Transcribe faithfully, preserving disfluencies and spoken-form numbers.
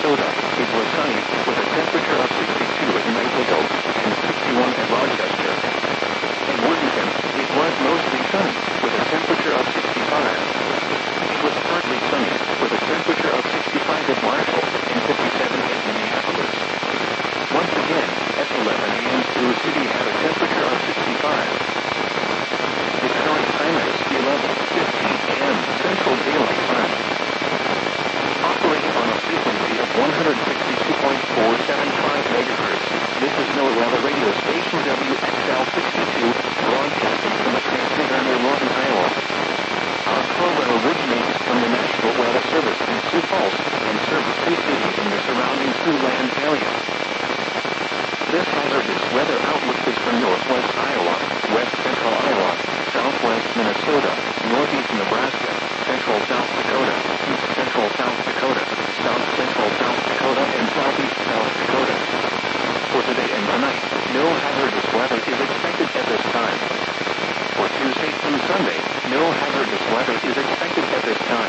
Minnesota. It was sunny, with a temperature of sixty-two at Mexico and sixty-one at Rochester. In Worthington, it was mostly sunny, with a temperature of sixty-five. It was partly sunny, with a temperature of sixty-five at Marshall and fifty-seven at Minneapolis. Once again, at eleven a m Sioux City had a temperature of sixty-five. The current time is eleven fifteen a m Central Daylight Time. Operating on a frequency of one hundred sixty-two point four seven five megahertz, this is NOAA Weather Radio Station W X L sixty-two, broadcasting from a transmitter near Northern Iowa. Our program originates from the National Weather Service in Sioux Falls and serves Sioux City and the surrounding Siouxland area. This hazardous weather outlook is for northwest Iowa, west central Iowa, southwest Minnesota, northeast Nebraska, central South Dakota, east central South Dakota, south central South Dakota, and southeast South Dakota. For today and tonight, no hazardous weather is expected at this time. For Tuesday through Sunday, no hazardous weather is expected at this time.